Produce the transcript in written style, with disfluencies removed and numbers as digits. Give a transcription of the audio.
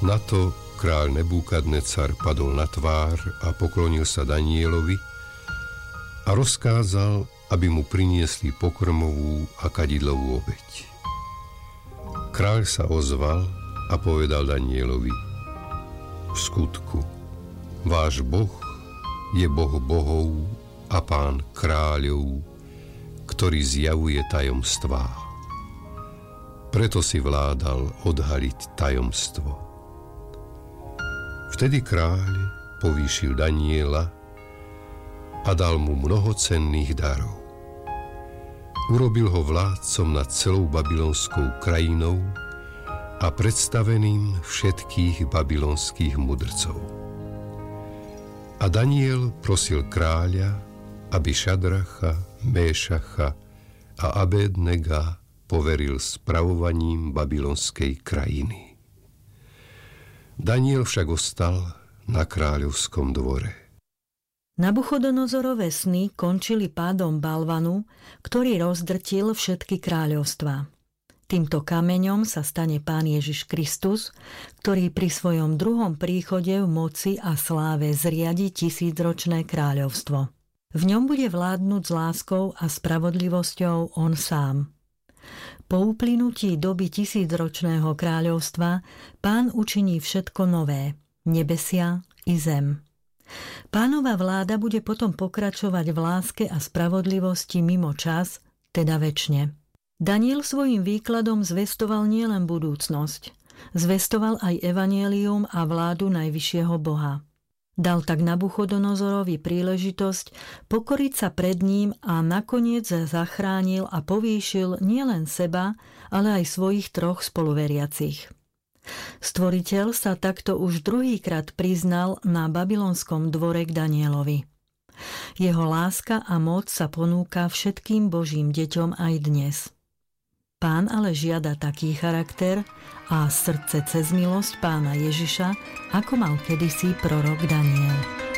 Na to kráľ Nebukadnecar padol na tvár a poklonil sa Danielovi a rozkázal, aby mu priniesli pokrmovú a kadidlovú obeť. Kráľ sa ozval a povedal Danielovi: v skutku, váš Boh je Boh bohov a Pán kráľov, ktorý zjavuje tajomstvá. Preto si vládal odhaliť tajomstvo. Vtedy kráľ povýšil Daniela a dal mu mnoho cenných darov. Urobil ho vládcom nad celou babylonskou krajinou a predstaveným všetkých babylonských mudrcov. A Daniel prosil kráľa, aby Šadracha, Méšacha a Abednega poveril spravovaním babylonskej krajiny. Daniel však ostal na kráľovskom dvore. Nabuchodonozorové sny končili pádom balvanu, ktorý rozdrtil všetky kráľovstvá. Týmto kameňom sa stane Pán Ježiš Kristus, ktorý pri svojom druhom príchode v moci a sláve zriadi 1000-ročné kráľovstvo. V ňom bude vládnuť s láskou a spravodlivosťou on sám. Po uplynutí doby 1000-ročného kráľovstva Pán učiní všetko nové, nebesia i zem. Pánova vláda bude potom pokračovať v láske a spravodlivosti mimo čas, teda večne. Daniel svojím výkladom zvestoval nielen budúcnosť, zvestoval aj evanjelium a vládu najvyššieho Boha. Dal tak Nabuchodonozorovi príležitosť pokoriť sa pred ním a nakoniec zachránil a povýšil nielen seba, ale aj svojich 3 spoluveriacich. Stvoriteľ sa takto už druhýkrát priznal na babylonskom dvore k Danielovi. Jeho láska a moc sa ponúka všetkým Božím deťom aj dnes. Pán ale žiada taký charakter a srdce cez milosť Pána Ježiša, ako mal kedysi prorok Daniel.